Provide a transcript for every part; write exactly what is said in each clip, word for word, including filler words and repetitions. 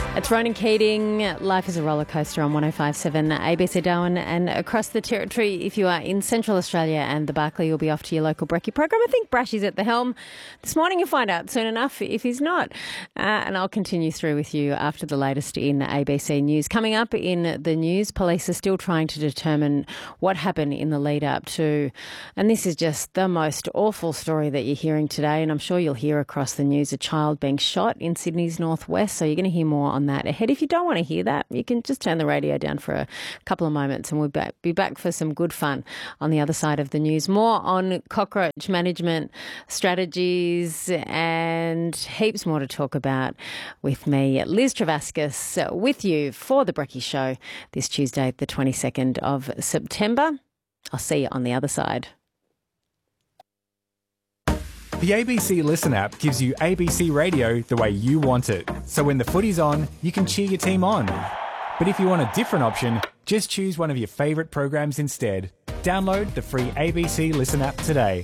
It's Ronan Keating. Life is a roller coaster on one oh five point seven A B C Darwin and across the territory. If you are in Central Australia and the Barkly, you'll be off to your local brekkie program. I think Brashy's at the helm this morning. You'll find out soon enough if he's not. Uh, and I'll continue through with you after the latest in A B C News. Coming up in the news, police are still trying to determine what happened in the lead up to, and this is just the most awful story that you're hearing today, and I'm sure you'll hear across the news, a child being shot in Sydney's northwest. So you're going to hear more on that ahead. If you don't want to hear that, you can just turn the radio down for a couple of moments and we'll be back for some good fun on the other side of the news. More on cockroach management strategies and heaps more to talk about with me, Liz Travascus, with you for the Brekkie Show this Tuesday, the twenty-second of September. I'll see you on the other side. The A B C Listen app gives you A B C Radio the way you want it. So when the footy's on, you can cheer your team on. But if you want a different option, just choose one of your favourite programs instead. Download the free A B C Listen app today.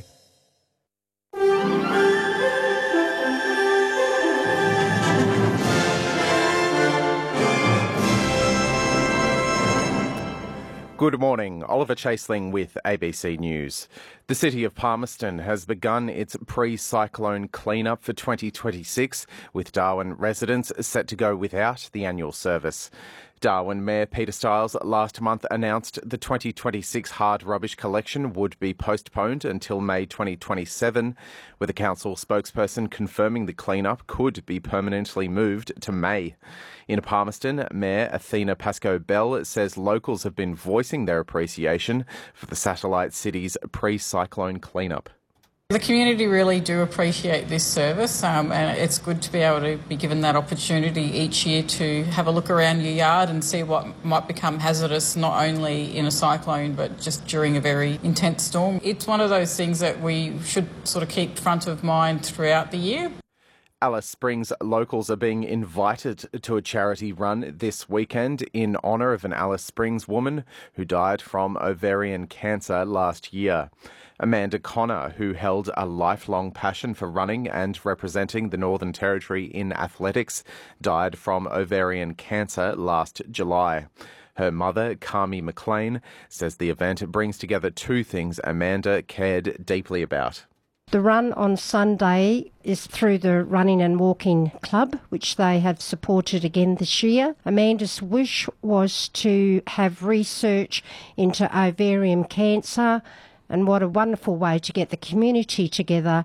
Good morning, Oliver Chaseling with A B C News. The city of Palmerston has begun its pre-cyclone clean-up for twenty twenty-six, with Darwin residents set to go without the annual service. Darwin Mayor Peter Stiles last month announced the twenty twenty-six hard rubbish collection would be postponed until May twenty twenty-seven, with a council spokesperson confirming the clean-up could be permanently moved to May. In Palmerston, Mayor Athena Pascoe-Bell says locals have been voicing their appreciation for the satellite city's pre-cyclone clean-up. The community really do appreciate this service, um, and it's good to be able to be given that opportunity each year to have a look around your yard and see what might become hazardous, not only in a cyclone but just during a very intense storm. It's one of those things that we should sort of keep front of mind throughout the year. Alice Springs locals are being invited to a charity run this weekend in honour of an Alice Springs woman who died from ovarian cancer last year. Amanda Connor, who held a lifelong passion for running and representing the Northern Territory in athletics, died from ovarian cancer last July. Her mother, Carmi McLean, says the event brings together two things Amanda cared deeply about. The run on Sunday is through the Running and Walking Club, which they have supported again this year. Amanda's wish was to have research into ovarian cancer, and what a wonderful way to get the community together.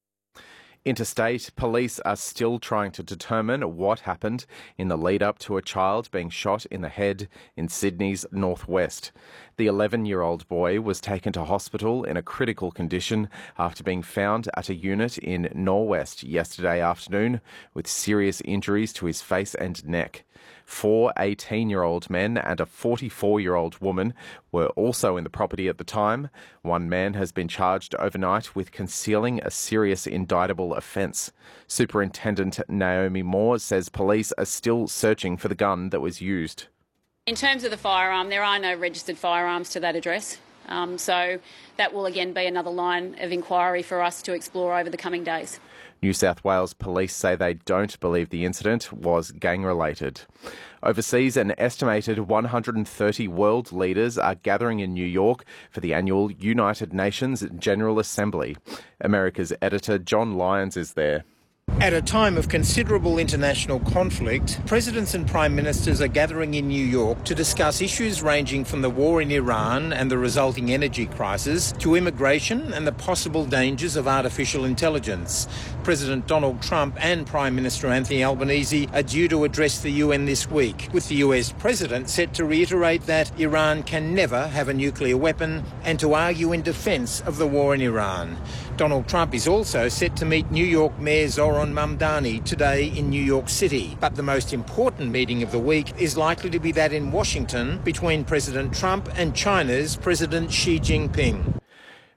Interstate police are still trying to determine what happened in the lead up to a child being shot in the head in Sydney's northwest. The eleven-year-old boy was taken to hospital in a critical condition after being found at a unit in Norwest yesterday afternoon with serious injuries to his face and neck. Four eighteen-year-old men and a forty-four-year-old woman were also in the property at the time. One man has been charged overnight with concealing a serious indictable offence. Superintendent Naomi Moore says police are still searching for the gun that was used. In terms of the firearm, there are no registered firearms to that address. Um, so that will again be another line of inquiry for us to explore over the coming days. New South Wales police say they don't believe the incident was gang-related. Overseas, an estimated one hundred thirty world leaders are gathering in New York for the annual United Nations General Assembly. America's editor John Lyons is there. At a time of considerable international conflict, presidents and prime ministers are gathering in New York to discuss issues ranging from the war in Iran and the resulting energy crisis to immigration and the possible dangers of artificial intelligence. President Donald Trump and Prime Minister Anthony Albanese are due to address the U N this week, with the U S president set to reiterate that Iran can never have a nuclear weapon and to argue in defence of the war in Iran. Donald Trump is also set to meet New York Mayor Zohran Mamdani today in New York City. But the most important meeting of the week is likely to be that in Washington between President Trump and China's President Xi Jinping.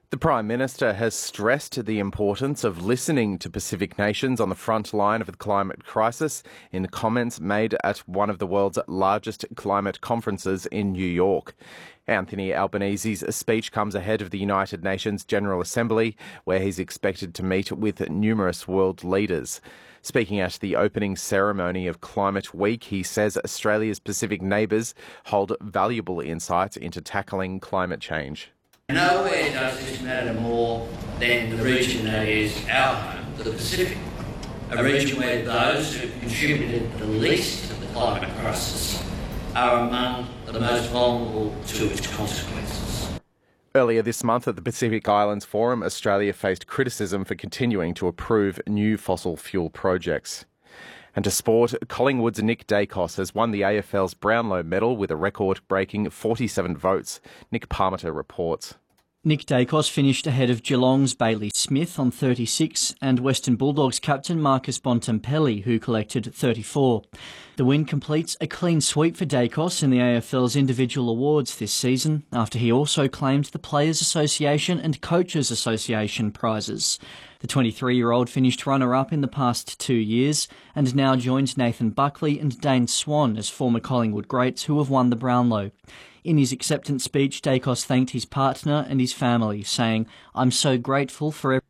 The Prime Minister has stressed the importance of listening to Pacific nations on the front line of the climate crisis in comments made at one of the world's largest climate conferences in New York. Anthony Albanese's speech comes ahead of the United Nations General Assembly, where he's expected to meet with numerous world leaders. Speaking at the opening ceremony of Climate Week, he says Australia's Pacific neighbours hold valuable insights into tackling climate change. Nowhere does this matter more than the region that is our home, the Pacific, a region where those who contributed the least to the climate crisis are among the most vulnerable to its consequences. Earlier this month at the Pacific Islands Forum, Australia faced criticism for continuing to approve new fossil fuel projects. And to sport, Collingwood's Nick Daicos has won the A F L's Brownlow medal with a record-breaking forty-seven votes. Nick Parmenter reports. Nick Daicos finished ahead of Geelong's Bailey Smith on thirty-six and Western Bulldogs captain Marcus Bontempelli, who collected thirty-four. The win completes a clean sweep for Daicos in the A F L's individual awards this season, after he also claimed the Players Association and Coaches Association prizes. The twenty-three-year-old finished runner-up in the past two years and now joins Nathan Buckley and Dane Swan as former Collingwood greats who have won the Brownlow. In his acceptance speech, Daicos thanked his partner and his family, saying, "I'm so grateful for everything."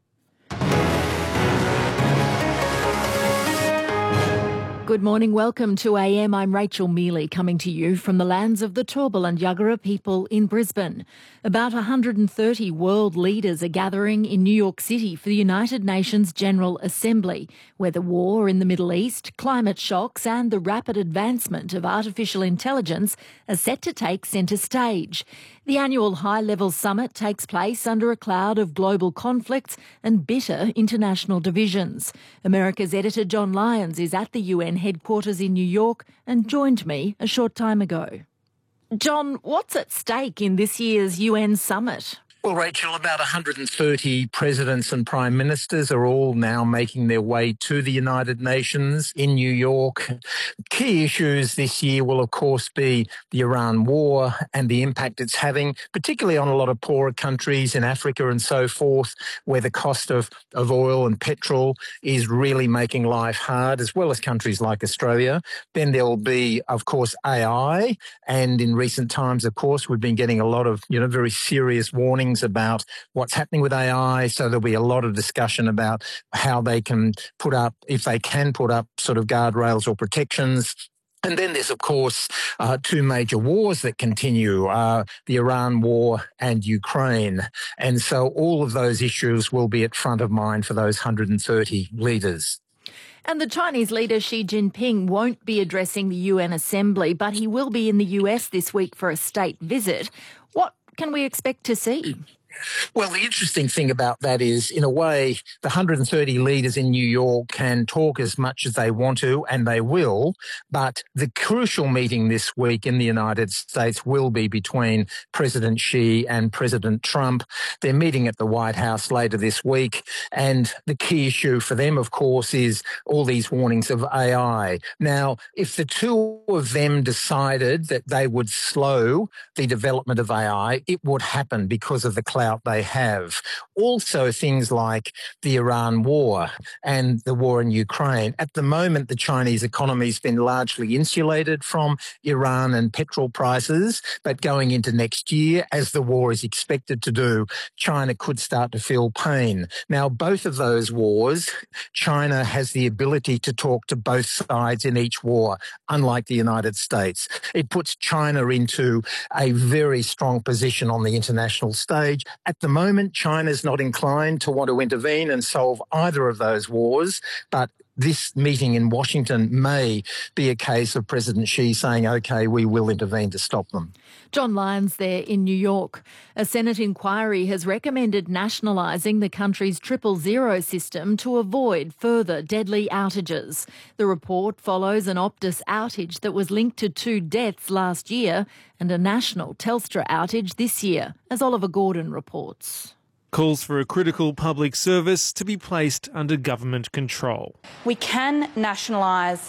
Good morning, welcome to A M. I'm Rachel Mealy, coming to you from the lands of the Turrbal and Yagara people in Brisbane. About one hundred thirty world leaders are gathering in New York City for the United Nations General Assembly, where the war in the Middle East, climate shocks and the rapid advancement of artificial intelligence are set to take centre stage. The annual high-level summit takes place under a cloud of global conflicts and bitter international divisions. America's editor John Lyons is at the U N headquarters in New York and joined me a short time ago. John, what's at stake in this year's U N summit? Well, Rachel, about one hundred thirty presidents and prime ministers are all now making their way to the United Nations in New York. Key issues this year will, of course, be the Iran war and the impact it's having, particularly on a lot of poorer countries in Africa and so forth, where the cost of, of oil and petrol is really making life hard, as well as countries like Australia. Then there will be, of course, A I. And in recent times, of course, we've been getting a lot of, you know, very serious warnings about what's happening with A I. So there'll be a lot of discussion about how they can put up, if they can put up sort of guardrails or protections. And then there's, of course, uh, two major wars that continue, uh, the Iran war and Ukraine. And so all of those issues will be at front of mind for those one hundred thirty leaders. And the Chinese leader Xi Jinping won't be addressing the U N Assembly, but he will be in the U S this week for a state visit. What can we expect to see? Well, the interesting thing about that is, in a way, the one hundred thirty leaders in New York can talk as much as they want to, and they will, but the crucial meeting this week in the United States will be between President Xi and President Trump. They're meeting at the White House later this week, and the key issue for them, of course, is all these warnings of A I. Now, if the two of them decided that they would slow the development of A I, it would happen because of the clout they have. Also, things like the Iran war and the war in Ukraine. At the moment, the Chinese economy has been largely insulated from Iran and petrol prices, but going into next year, as the war is expected to do, China could start to feel pain. Now, both of those wars, China has the ability to talk to both sides in each war, unlike the United States. It puts China into a very strong position on the international stage. At the moment, China's not inclined to want to intervene and solve either of those wars, but this meeting in Washington may be a case of President Xi saying, OK, we will intervene to stop them. John Lyons there in New York. A Senate inquiry has recommended nationalising the country's triple zero system to avoid further deadly outages. The report follows an Optus outage that was linked to two deaths last year and a national Telstra outage this year, as Oliver Gordon reports. Calls for a critical public service to be placed under government control. We can nationalise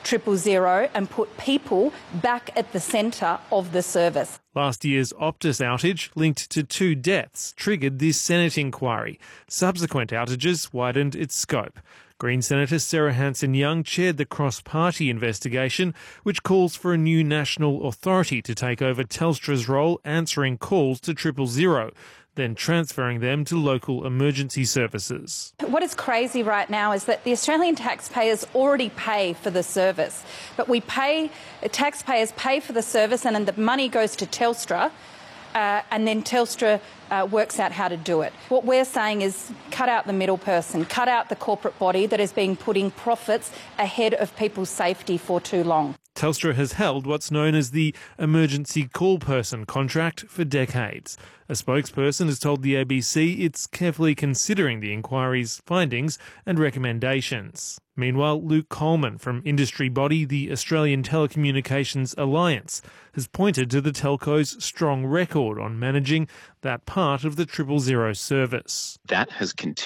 triple zero and put people back at the centre of the service. Last year's Optus outage, linked to two deaths, triggered this Senate inquiry. Subsequent outages widened its scope. Green Senator Sarah Hanson-Young chaired the cross-party investigation, which calls for a new national authority to take over Telstra's role answering calls to triple zero, then transferring them to local emergency services. What is crazy right now is that the Australian taxpayers already pay for the service, but we pay, taxpayers pay for the service and then the money goes to Telstra, uh, and then Telstra uh, works out how to do it. What we're saying is cut out the middle person, cut out the corporate body that has been putting profits ahead of people's safety for too long. Telstra has held what's known as the emergency call person contract for decades. A spokesperson has told the A B C it's carefully considering the inquiry's findings and recommendations. Meanwhile, Luke Coleman from industry body the Australian Telecommunications Alliance has pointed to the telco's strong record on managing that part of the triple zero service. That has continued.